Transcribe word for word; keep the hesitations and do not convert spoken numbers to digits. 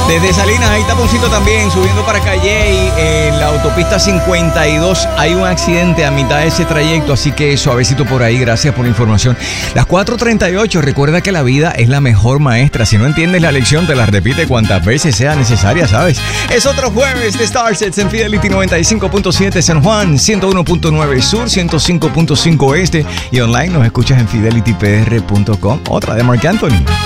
Desde Salinas hay taponcito también, subiendo para Calley, en la autopista cincuenta y dos hay un accidente a mitad de ese trayecto, así que suavecito por ahí, gracias por la información. Las cuatro treinta y ocho, recuerda que la vida es la mejor maestra, si no entiendes la lección te la repite cuantas veces sea necesaria, ¿sabes? Es otro jueves de Starsets en Fidelity noventa y cinco punto siete San Juan, ciento uno punto nueve Sur, ciento cinco punto cinco Este y online nos escuchas en fidelity p r punto com, otra de Marc Anthony.